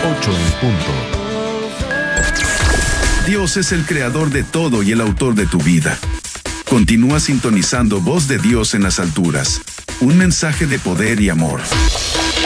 8 en punto. Dios es el creador de todo y el autor de tu vida. Continúa sintonizando Voz de Dios en las alturas. Un mensaje de poder y amor.